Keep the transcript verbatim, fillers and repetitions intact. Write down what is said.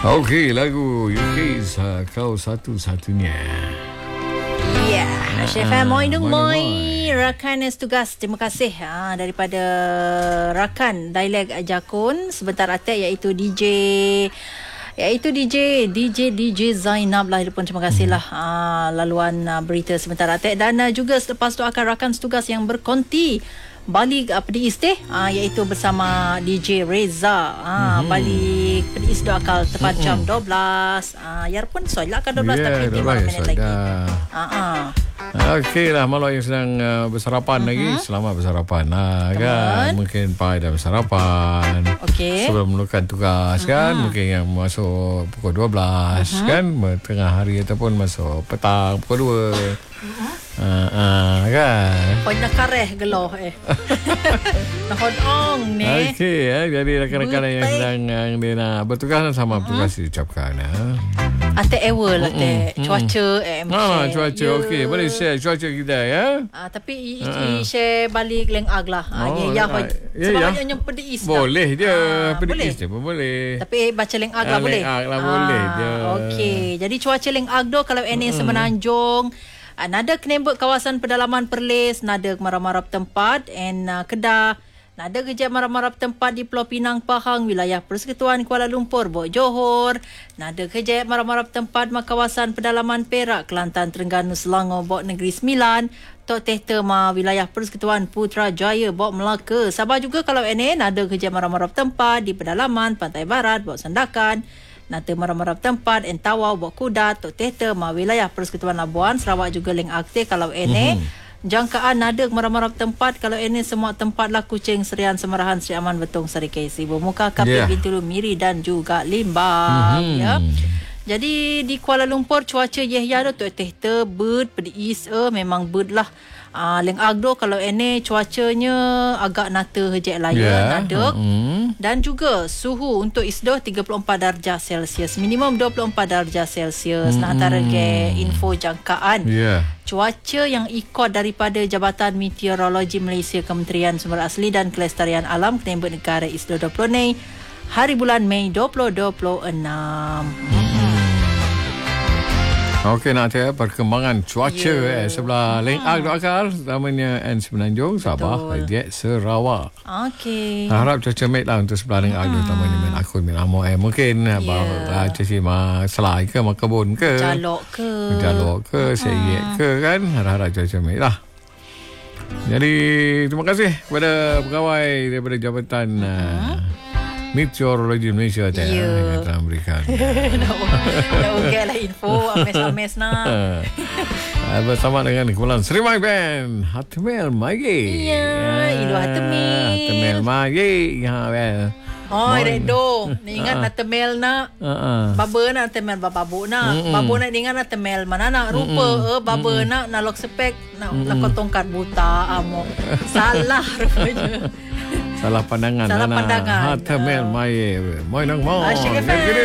Okey, lagu U K uh, kau satu-satunya. Ya, yeah. Chef uh, Moi Dung Moi, rakan tugas. Terima kasih ha, daripada rakan dialek Jakun sebentar atas iaitu D J iaitu D J D J D J Zainab lah. Pun terima kasihlah hmm. uh, laluan uh, berita sebentar atas, dan uh, juga selepas tu akan rakan tugas yang berkonti balik uh, Pedis teh uh, iaitu bersama D J Reza uh, mm-hmm. balik Pedis do akal tepat mm-hmm. jam dua belas uh, ya pun soalnya akan dua belas yeah, tapi lima minit lagi. Uh-uh. Okey lah, malu yang sedang uh, bersarapan uh-huh. lagi, selamat bersarapan lah kan. Mungkin pai dah bersarapan okay. sebelum melakukan tugas uh-huh. kan. Mungkin yang masuk pukul dua belas uh-huh. kan, tengah hari ataupun masuk petang pukul dua. Uh-huh. Uh, uh, kan. Kau nak kareh geloh eh. Nak hodong ni. Okey ya, jadi rakan-rakan yang sedang yang dia nak bertugas sama bertugas uh-huh. diucapkan ya. Ate ewer lah teh. Cuaca eh. Ah, cuaca yeah. okey. Boleh share cuaca kita ya. Ah, tapi uh-huh. share balik leng ag lah. Ah, oh, ya ya. Sebab ya. Yang pedis. Boleh je. Ah, pedis je pun boleh. Tapi baca leng ag lah ah, boleh. Leng ag lah ah, boleh je. Okey. Jadi cuaca leng ag do kalau ini uh-huh. Semenanjung, Uh, nada kenembek kawasan pedalaman Perlis, nada marap-marap tempat and uh, Kedah, nada gejat marap-marap tempat di Pulau Pinang, Pahang, wilayah Persekutuan Kuala Lumpur, Bok Johor, nada gejat marap-marap tempat kawasan pedalaman Perak, Kelantan, Terengganu, Selangor, Bok Negeri Sembilan, Tok Tehta ma wilayah Persekutuan Putrajaya, Bok Melaka, Sabah juga kalau ini nada gejat marap-marap tempat di pedalaman Pantai Barat, Bok Sandakan, nada marap-marap tempat Entawau, Bok Kudat, Tok Tehta ma wilayah Persekutuan Labuan, Sarawak juga leng aktif kalau ini. Mm-hmm. Jangkaan nada marap-marap tempat kalau ini semua tempat lah Kuching, Serian, Semerahan, Seri Aman, Betong, Serikay, Sibu Muka, Kapit, yeah. Bintulu, Miri dan juga Limbang. Mm-hmm. Ya. Jadi di Kuala Lumpur cuaca yehya tu Tok Tehta bird pedis eh memang bird lah. Ah, leng agdo kalau ini cuacanya agak nata hejek laya yeah. nadek mm-hmm. dan juga suhu untuk isdoh tiga puluh empat darjah Celsius, minimum dua puluh empat darjah Celsius. Mm-hmm. Nah, antara ke info jangkaan yeah. cuaca yang ikut daripada Jabatan Meteorologi Malaysia, Kementerian Sumber Asli dan Kelestarian Alam Kenembek Negara isdoh dua puluh ni hari bulan Mei dua ribu dua puluh enam. Mm-hmm. Okey, nak tengok perkembangan cuaca yeah. eh, sebelah Leng Ag Dok Akal, namanya N Semenanjung, Sabah, Jek, Sarawak. Okey. Harap cuaca baik lah untuk sebelah Leng Ag Dok, namanya main akun main amo eh mungkin yeah. bahawa cuaca mah selai ke mak kebun ke. Jalok ke. Jalok ke, seyek ke kan. Harap cuaca baik lah. Jadi terima kasih kepada pegawai daripada Jabatan uh, Meteorologi Malaysia tadi yang telah memberikan. Nak ugel lah info ames-ames nak. Bersama dengan kumpulan Serimai Band Hatemel Magi. Ya, Ilu Hatemel. Hatemel Magi. Ya, well. Oh, redo. Ni ingat Hatemel nak. Baba nak Hatemel bababu nak. Babu nak ingat Hatemel mana nak rupa eh baba nak nalok spek nak lakotongkat buta amo. Salah rupanya. Salah pandangan. Salah pandangan. Hatemel Mai. Moi nang mau.